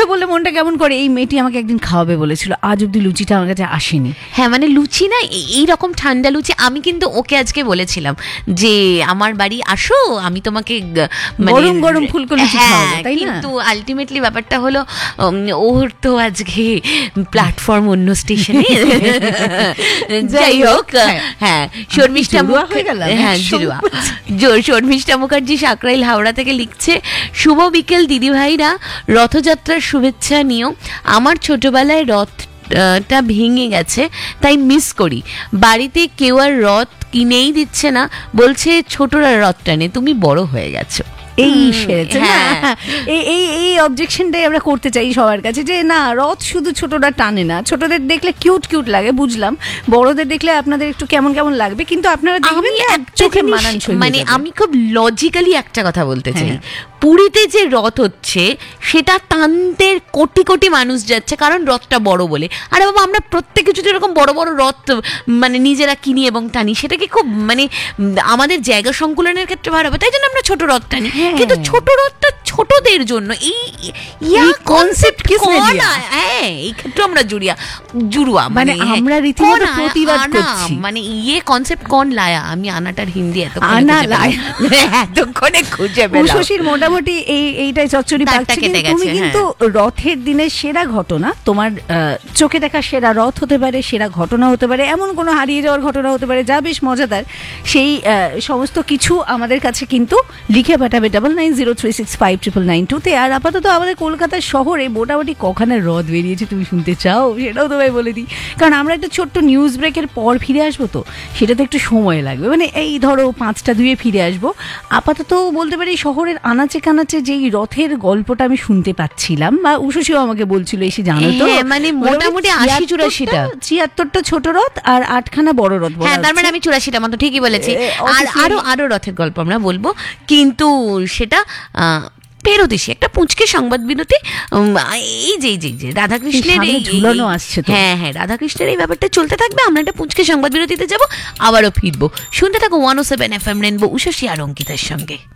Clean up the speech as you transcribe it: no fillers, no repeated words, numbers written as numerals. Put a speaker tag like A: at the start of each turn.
A: বললে মনটা কেমন করে। এই মেয়েটি আমাকে একদিন খাওয়াবে বলেছিল, আজ অব্দি লুচিটা আমার কাছে আসেনি।
B: হ্যাঁ মানে লুচি না, এইরকম ঠান্ডা লুচি। আমি কিন্তু ওকে আজকে বলেছিলাম যে আমার বাড়ি আসো, আমি তোমাকে
A: গরম গরম ফুলকো লুচি খাওয়াবো, তাই না?
B: কিন্তু আলটিমেটলি ব্যাপারটা হলো ওর তো আজকে প্ল্যাটফর্ম অন্য স্টেশনে। যাই হোক, হ্যাঁ শর্মিষ্ঠা শর্মিষ্ঠা মুখার্জি সাকরাইল হাওড়া থেকে লিখছে, শুভ বিকেল দিদি ভাইরা, রথযাত্রার শুভেচ্ছা নিও। আমার ছোটবেলায় রথটা ভেঙে গেছে, তাই মিস করি। বাড়িতে কেউ আর রথ কিনেই দিচ্ছে না, বলছে ছোটরা রথ টানে, তুমি বড় হয়ে গেছো।
A: এই সেরেছে না, এই অবজেকশনটাই আমরা করতে চাই সবার কাছে, যে না, রথ শুধু ছোটরা টানে না। ছোটদের দেখলে কিউট কিউট লাগে, বুঝলাম, বড়দের দেখলে আপনাদের একটু কেমন কেমন লাগবে, কিন্তু আপনারা দেখবেন চোখে মানানসই।
B: মানে আমি খুব লজিক্যালি একটা কথা বলতে চাই, পুরীতে যে রথ হচ্ছে সেটা টানতে কোটি কোটি মানুষ যাচ্ছে, কারণ রথটা বড় বলে। আরে বাবা, আমরা প্রত্যেকে যদি এরকম বড় বড় রথ মানে নিজেরা কিনি এবং টানি, সেটাকে খুব মানে আমাদের জায়গা সংকুলনের ক্ষেত্রে ভালো হবে, তাই জন্য আমরা ছোট রথ টানি। কিন্তু ছোট রথটা ছোটদের জন্য, এই কনসেপ্ট এই ক্ষেত্রে আমরা জুড়ুয়া,
A: মানে আমরা রীতিমতো প্রতিবাদ করছি।
B: মানে কনসেপ্ট কোন লায়া, আমি আনাটার হিন্দি এতক্ষণে খুঁজে পেলাম।
A: শশীর মোটামুটি এইটাই চচ্চড়ি পাচ্ছে। তুমি কিন্তু রথের দিনের সেরা ঘটনা, তোমার চোখে দেখা সেরা রথ হতে পারে, সেরা ঘটনা হতে পারে, এমন কোনো হারিয়ে যাওয়ার ঘটনা হতে পারে যা বেশ মজাদার, সেই সমস্ত কিছু আমাদের কাছে কিন্তু লিখে পাঠাবে 9903659992-তে। আর আপাতত আমাদের কলকাতার শহরে মোটামুটি কখানের রথ বেরিয়েছে তুমি শুনতে চাও, সেটাও তোমায় বলে দিই, কারণ আমরা একটা ছোট্ট নিউজ ব্রেকের পর ফিরে আসবো, তো সেটাতে একটু সময় লাগবে, মানে এই ধরো 5টা-2 ফিরে আসবো। আপাতত বলতে পারি শহরের আনাচে কানাচে যেই রথের গল্পটা আমি শুনতে পাচ্ছিলাম, বা উষসীও আমাকে বলছিল এসে, জানো তো,
B: মানে মোটামুটি 80-84টা
A: 76টা ছোট রথ আর 8খানা বড় রথ।
B: হ্যাঁ, তার মানে আমি 84টা মতো ঠিকই বলেছি। আর আরো রথের গল্প আমরা বলবো, কিন্তু সেটা পেরোদেশি একটা পুঁচকে সংবাদ বিরতি। এই যে রাধাকৃষ্ণের
A: ঝুলানো আসছে,
B: হ্যাঁ রাধাকৃষ্ণের এই ব্যাপারটা চলতে থাকবে। আমরা একটা পুঁচকে সংবাদ বিরতিতে যাবো, আবারও ফিরবো। শুনতে থাকো 107 FM রেনবো, উষসী আর অঙ্কিতার সঙ্গে।